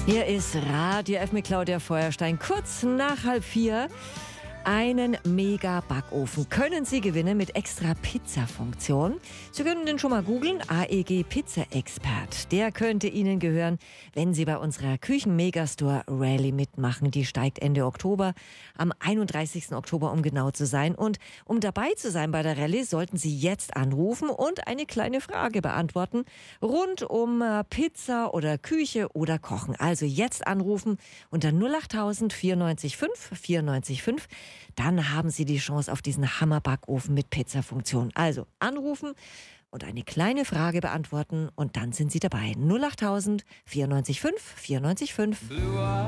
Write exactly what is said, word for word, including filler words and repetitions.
Hier ist Radio F mit Claudia Feuerstein. Kurz nach halb vier. Einen Mega-Backofen können Sie gewinnen mit extra Pizza-Funktion. Sie können den schon mal googeln. A E G Pizza Expert. Der könnte Ihnen gehören, wenn Sie bei unserer Küchen-Megastore Rally mitmachen. Die steigt Ende Oktober, am einunddreißigsten Oktober, um genau zu sein. Und um dabei zu sein bei der Rallye, sollten Sie jetzt anrufen und eine kleine Frage beantworten rund um Pizza oder Küche oder Kochen. Also jetzt anrufen unter null achttausend vierundneunzig fünf vierundneunzig fünf. Dann haben Sie die Chance auf diesen Hammer-Backofen mit Pizza-Funktion. Also anrufen und eine kleine Frage beantworten und dann sind Sie dabei. null achttausend vierundneunzig fünf vierundneunzig fünf.